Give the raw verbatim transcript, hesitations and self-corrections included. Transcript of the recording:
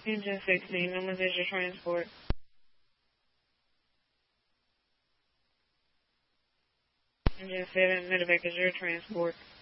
Engine sixteen, numbers is your transport. Engine seven, medevac is your transport.